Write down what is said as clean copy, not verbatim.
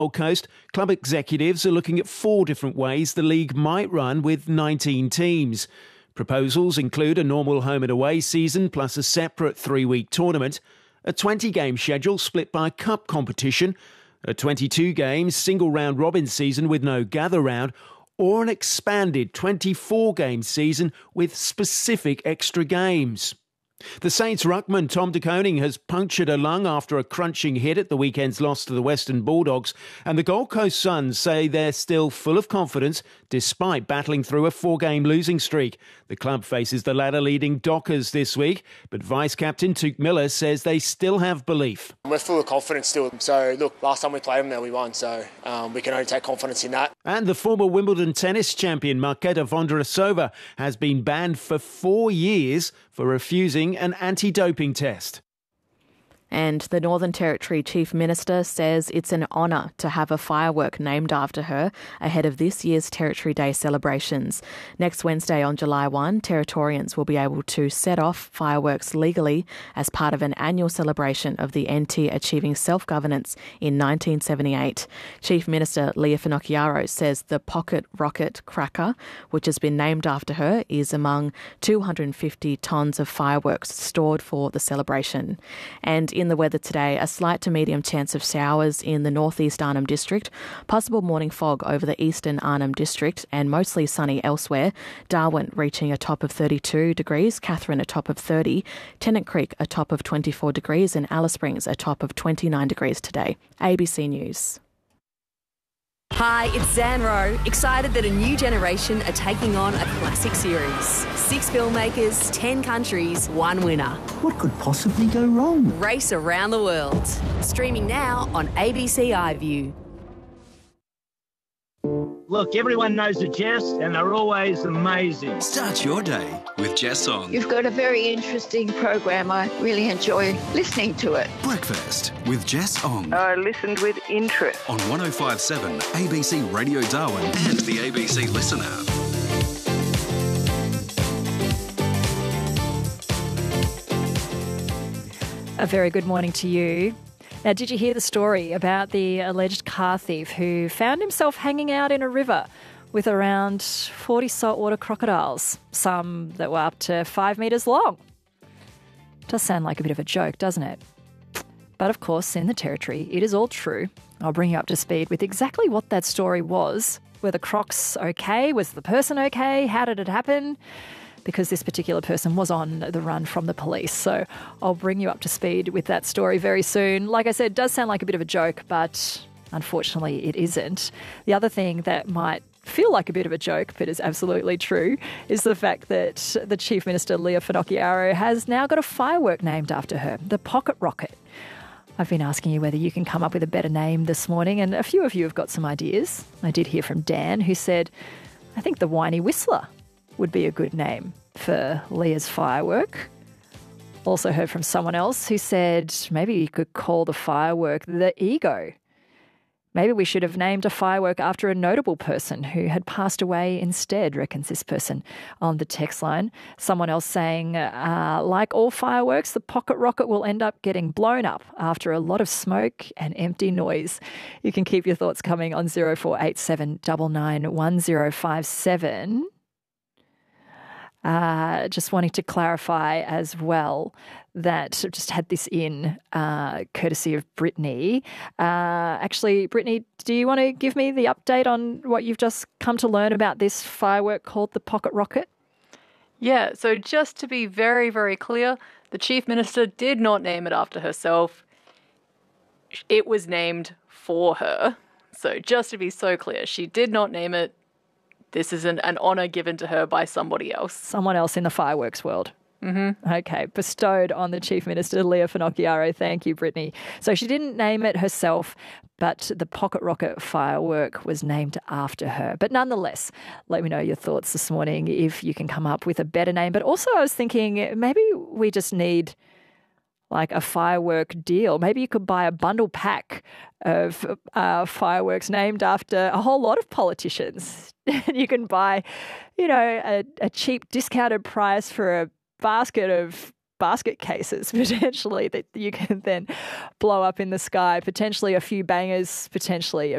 Gold Coast, club executives are looking at 4 different ways the league might run with 19 teams. Proposals include a normal home and away season plus a separate 3-week tournament, a 20-game schedule split by cup competition, a 22-game single round robin season with no gather round, or an expanded 24-game season with specific extra games. The Saints ruckman Tom De Koning has punctured a lung after a crunching hit at the weekend's loss to the Western Bulldogs, and the Gold Coast Suns say they're still full of confidence despite battling through a 4-game losing streak. The club faces the ladder-leading Dockers this week, but Vice-Captain Tuke Miller says they still have belief. We're full of confidence still. So, look, last time we played them there, we won, so we can only take confidence in that. And the former Wimbledon tennis champion Marketa Vondrasova has been banned for 4 years for refusing an anti-doping test. And the Northern Territory Chief Minister says it's an honour to have a firework named after her ahead of this year's Territory Day celebrations. Next Wednesday on July 1, Territorians will be able to set off fireworks legally as part of an annual celebration of the NT achieving self-governance in 1978. Chief Minister Leah Finocchiaro says the pocket rocket cracker, which has been named after her, is among 250 tonnes of fireworks stored for the celebration. And in the weather today, a slight to medium chance of showers in the northeast Arnhem District, possible morning fog over the eastern Arnhem District and mostly sunny elsewhere. Darwin reaching a top of 32 degrees, Katherine a top of 30, Tennant Creek a top of 24 degrees and Alice Springs a top of 29 degrees today. ABC News. Hi, it's Zan Rowe, excited that a new generation are taking on a classic series. 6 filmmakers, 10 countries, 1 winner. What could possibly go wrong? Race around the world. Streaming now on ABC iView. Look, everyone knows the Jess, and they're always amazing. Start your day with Jess Ong. You've got a very interesting program. I really enjoy listening to it. Breakfast with Jess Ong. I listened with interest. On 105.7 ABC Radio Darwin and the ABC Listen app. A very good morning to you. Now, did you hear the story about the alleged car thief who found himself hanging out in a river with around 40 saltwater crocodiles, some that were up to 5 metres long? Does sound like a bit of a joke, doesn't it? But of course, in the Territory, it is all true. I'll bring you up to speed with exactly what that story was. Were the crocs okay? Was the person okay? How did it happen? Because this particular person was on the run from the police. So I'll bring you up to speed with that story very soon. Like I said, it does sound like a bit of a joke, but unfortunately it isn't. The other thing that might feel like a bit of a joke, but is absolutely true, is the fact that the Chief Minister, Leah Finocchiaro, has now got a firework named after her, the Pocket Rocket. I've been asking you whether you can come up with a better name this morning, and a few of you have got some ideas. I did hear from Dan, who said, I think the Whiny Whistler would be a good name for Leah's firework. Also heard from someone else who said maybe you could call the firework the Ego. Maybe we should have named a firework after a notable person who had passed away instead, reckons this person on the text line. Someone else saying, like all fireworks, the pocket rocket will end up getting blown up after a lot of smoke and empty noise. You can keep your thoughts coming on 0487 991057. Just wanting to clarify as well that I've just had this in courtesy of Brittany. Actually, Brittany, do you want to give me the update on what you've just come to learn about this firework called the Pocket Rocket? Yeah, so just to be very, very clear, the Chief Minister did not name it after herself. It was named for her. So just to be so clear, she did not name it. This is an honour given to her by somebody else. Someone else in the fireworks world. Mm-hmm. Okay, bestowed on the Chief Minister, Leah Finocchiaro. Thank you, Brittany. So she didn't name it herself, but the Pocket Rocket firework was named after her. But nonetheless, let me know your thoughts this morning if you can come up with a better name. But also I was thinking maybe we just need like a firework deal. Maybe you could buy a bundle pack of fireworks named after a whole lot of politicians. You can buy, a cheap discounted price for a basket of basket cases, potentially, that you can then blow up in the sky, potentially a few bangers, potentially